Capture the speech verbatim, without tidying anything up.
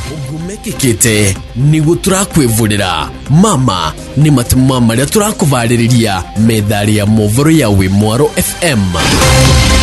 Ugumekekete ni guturakwivurira mama ni matuma maria turakuvariria methali ya movoro ya Wimwaro F M.